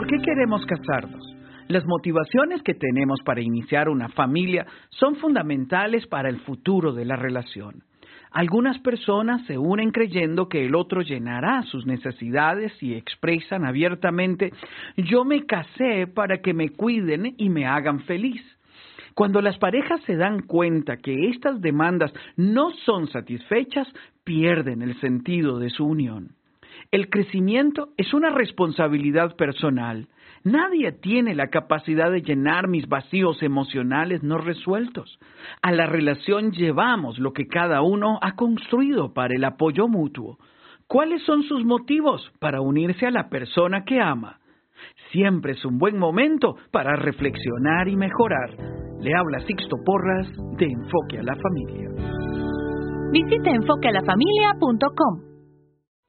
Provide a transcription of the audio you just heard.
¿Por qué queremos casarnos? Las motivaciones que tenemos para iniciar una familia son fundamentales para el futuro de la relación. Algunas personas se unen creyendo que el otro llenará sus necesidades y expresan abiertamente: yo me casé para que me cuiden y me hagan feliz. Cuando las parejas se dan cuenta que estas demandas no son satisfechas, pierden el sentido de su unión. El crecimiento es una responsabilidad personal. Nadie tiene la capacidad de llenar mis vacíos emocionales no resueltos. A la relación llevamos lo que cada uno ha construido para el apoyo mutuo. ¿Cuáles son sus motivos para unirse a la persona que ama? Siempre es un buen momento para reflexionar y mejorar. Le habla Sixto Porras de Enfoque a la Familia. Visita enfoquealafamilia.com.